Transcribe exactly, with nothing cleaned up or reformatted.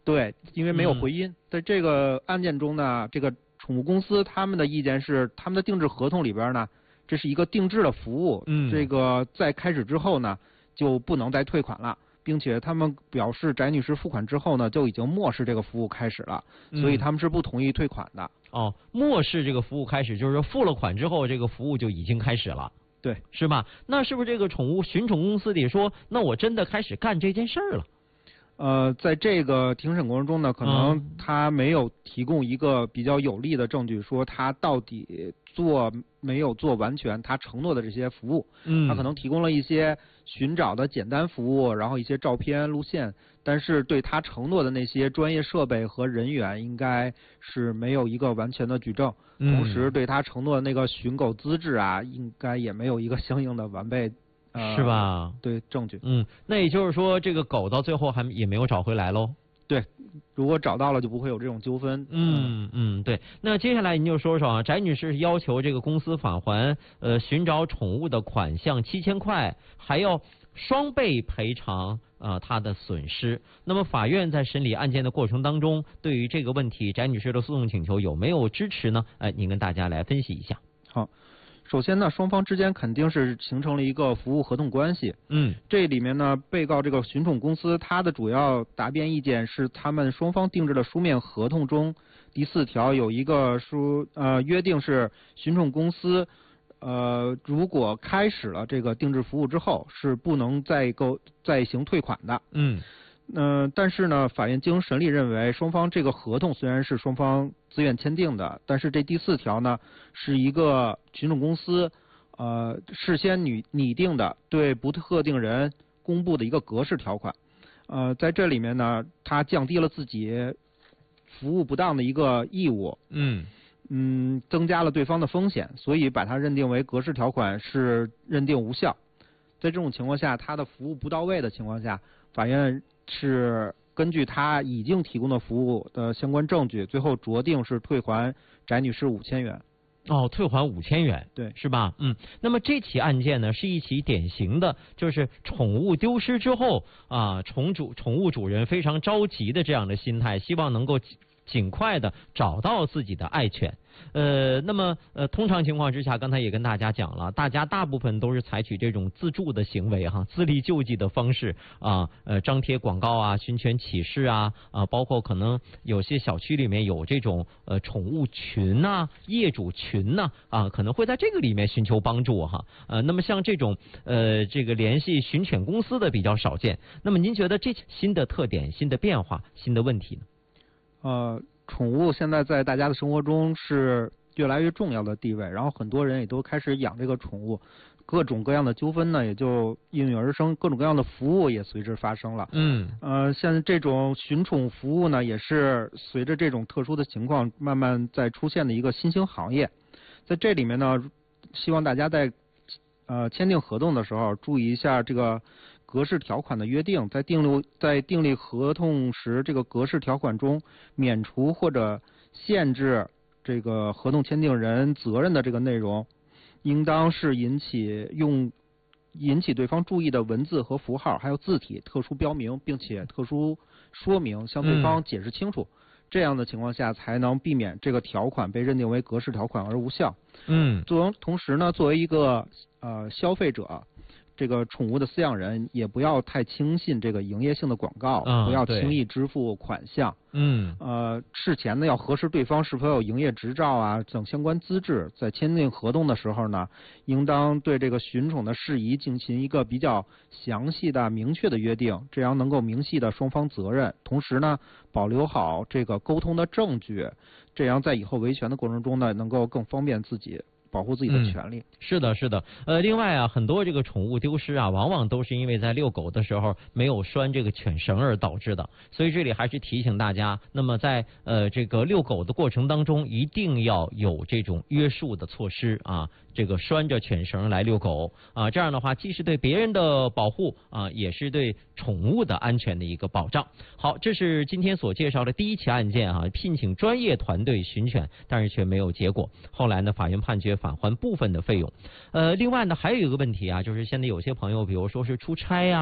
对，因为没有回音。嗯、在这个案件中呢，这个宠物公司他们的意见是，他们的定制合同里边呢，这是一个定制的服务， 嗯， 这个在开始之后呢，就不能再退款了。并且他们表示，翟女士付款之后呢，就已经漠视这个服务开始了，所以他们是不同意退款的。 嗯、哦，漠视这个服务开始，就是说付了款之后，这个服务就已经开始了， 对， 是吧？那是不是这个宠物寻宠公司得说，那我真的开始干这件事儿了？ 呃，在这个庭审过程中呢，可能他没有提供一个比较有力的证据，说他到底做没有做完全他承诺的这些服务。 嗯， 他可能提供了一些寻找的简单服务，然后一些照片、路线，但是对他承诺的那些专业设备和人员，应该是没有一个完全的举证。 嗯、 同时，对他承诺的那个寻狗资质啊，应该也没有一个相应的完备。呃、 是吧？ 对，证据。 嗯，那也就是说，这个狗到最后还也没有找回来喽。 对，如果找到了，就不会有这种纠纷。 嗯嗯，对。那接下来您就说说啊，翟女士要求这个公司返还呃寻找宠物的款项七千块，还要双倍赔偿呃她的损失。那么法院在审理案件的过程当中，对于这个问题，翟女士的诉讼请求有没有支持呢？哎，您跟大家来分析一下。 好。首先呢，双方之间肯定是形成了一个服务合同关系。 嗯， 这里面呢，被告这个寻宠公司，它的主要答辩意见是，他们双方定制的书面合同中第四条有一个书呃约定是，寻宠公司呃如果开始了这个定制服务之后，是不能再购再行退款的。 嗯。 嗯、呃，但是呢，法院经营审理认为，双方这个合同虽然是双方自愿签订的，但是这第四条呢，是一个寻宠公司呃事先拟拟定的对不特定人公布的一个格式条款。呃，在这里面呢，它降低了自己服务不当的一个义务。 嗯嗯，增加了对方的风险，所以把它认定为格式条款是认定无效。在这种情况下，他的服务不到位的情况下，法院是根据他已经提供的服务的相关证据，最后酌定是退还翟女士五千元。 哦，退还五千元， 对， 是吧？嗯，那么这起案件呢，是一起典型的，就是宠物丢失之后啊，宠主宠物主人非常着急的这样的心态，希望能够尽快的找到自己的爱犬。呃，那么呃，通常情况之下，刚才也跟大家讲了，大家大部分都是采取这种自助的行为哈，自力救济的方式啊，呃，张贴广告啊，寻犬启事啊，啊，包括可能有些小区里面有这种呃宠物群呐、业主群呐，啊，可能会在这个里面寻求帮助哈。呃，那么像这种呃这个联系寻犬公司的比较少见。那么您觉得这新的特点、新的变化、新的问题呢？ 呃。宠物现在在大家的生活中是越来越重要的地位，然后很多人也都开始养这个宠物，各种各样的纠纷呢也就应运而生，各种各样的服务也随之发生了。 嗯， 呃，像这种寻宠服务呢，也是随着这种特殊的情况慢慢在出现的一个新兴行业。在这里面呢，希望大家在呃签订合同的时候注意一下这个格式条款的约定，在订立在订立合同时，这个格式条款中免除或者限制这个合同签订人责任的这个内容，应当是引起用引起对方注意的文字和符号，还有字体特殊标明，并且特殊说明，向对方解释清楚。嗯，这样的情况下，才能避免这个条款被认定为格式条款而无效。 嗯， 作同时呢，作为一个呃消费者，这个宠物的饲养人也不要太轻信这个营业性的广告， 嗯、 不要轻易支付款项。 嗯， 呃，事前呢要核实对方是否有营业执照啊等相关资质。在签订合同的时候呢，应当对这个寻宠的事宜进行一个比较详细的、明确的约定，这样能够明细的双方责任。同时呢，保留好这个沟通的证据，这样在以后维权的过程中呢，能够更方便自己。保护自己的权利。 嗯、是的，是的。呃，另外啊，很多这个宠物丢失啊，往往都是因为在遛狗的时候没有拴这个犬绳而导致的。所以这里还是提醒大家，那么在呃这个遛狗的过程当中，一定要有这种约束的措施啊，这个拴着犬绳来遛狗啊，这样的话既是对别人的保护啊，也是对宠物的安全的一个保障。好，这是今天所介绍的第一起案件啊，聘请专业团队寻犬，但是却没有结果。后来呢，法院判决返还部分的费用。呃，另外呢，还有一个问题啊，就是现在有些朋友，比如说是出差啊。